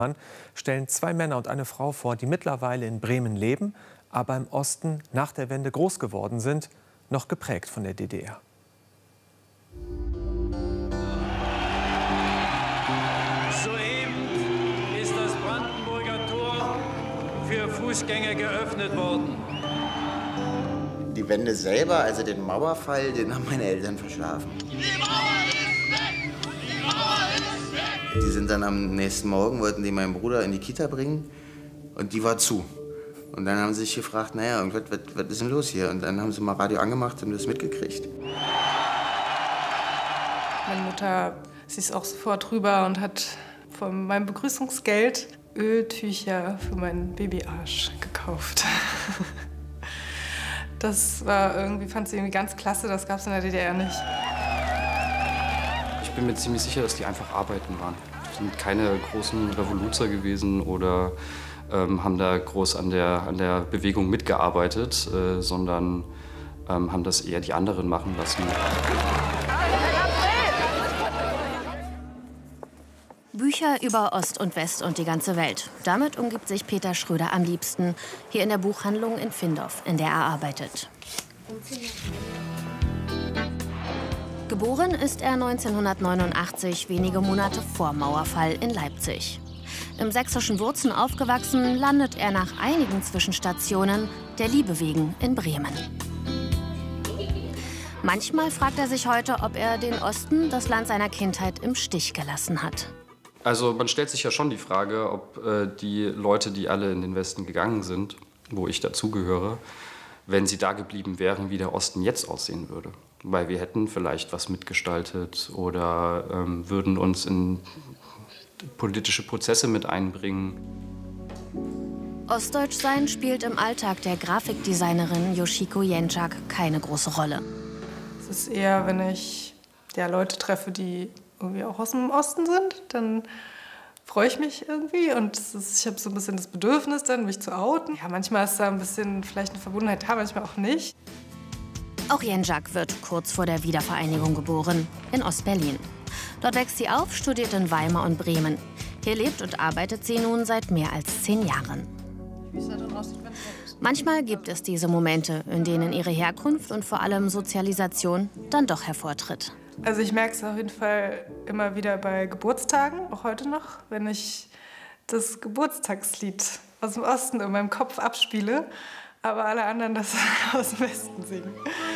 Stellen zwei Männer und eine Frau vor, die mittlerweile in Bremen leben, aber im Osten nach der Wende groß geworden sind, noch geprägt von der DDR. Soeben ist das Brandenburger Tor für Fußgänger geöffnet worden. Die Wende selber, also den Mauerfall, den haben meine Eltern verschlafen. Die Mauer ist weg! Die Mauer ist weg! Die sind dann am nächsten Morgen, wollten die meinen Bruder in die Kita bringen und die war zu. Und dann haben sie sich gefragt, naja, was ist denn los hier? Und dann haben sie mal Radio angemacht und das mitgekriegt. Meine Mutter, sie ist auch sofort drüber und hat von meinem Begrüßungsgeld Öltücher für meinen Babyarsch gekauft. Das war irgendwie, fand sie irgendwie ganz klasse, das gab es in der DDR nicht. Ich bin mir ziemlich sicher, dass die einfach arbeiten waren. Die sind keine großen Revoluzer gewesen oder haben da groß an der Bewegung mitgearbeitet, sondern haben das eher die anderen machen lassen. Bücher über Ost und West und die ganze Welt. Damit umgibt sich Peter Schröder am liebsten. Hier in der Buchhandlung in Findorf, in der er arbeitet. Geboren ist er 1989, wenige Monate vor Mauerfall in Leipzig. Im sächsischen Wurzen aufgewachsen, landet er nach einigen Zwischenstationen der Liebe wegen in Bremen. Manchmal fragt er sich heute, ob er den Osten, das Land seiner Kindheit, im Stich gelassen hat. Also man stellt sich ja schon die Frage, ob die Leute, die alle in den Westen gegangen sind, wo ich dazugehöre, wenn sie da geblieben wären, wie der Osten jetzt aussehen würde. Weil wir hätten vielleicht was mitgestaltet oder würden uns in politische Prozesse mit einbringen. Ostdeutschsein spielt im Alltag der Grafikdesignerin Yoshiko Jędrzak keine große Rolle. Es ist eher, wenn ich Leute treffe, die irgendwie auch aus dem Osten sind, dann freue ich mich irgendwie und ich habe so ein bisschen das Bedürfnis, dann mich zu outen. Ja, manchmal ist da ein bisschen vielleicht eine Verbundenheit da, manchmal auch nicht. Auch Jędrzak wird kurz vor der Wiedervereinigung geboren, in Ostberlin. Dort wächst sie auf, studiert in Weimar und Bremen. Hier lebt und arbeitet sie nun seit mehr als 10 Jahren. Manchmal gibt es diese Momente, in denen ihre Herkunft und vor allem Sozialisation dann doch hervortritt. Also ich merke es auf jeden Fall immer wieder bei Geburtstagen, auch heute noch, wenn ich das Geburtstagslied aus dem Osten in meinem Kopf abspiele, aber alle anderen das aus dem Westen singen.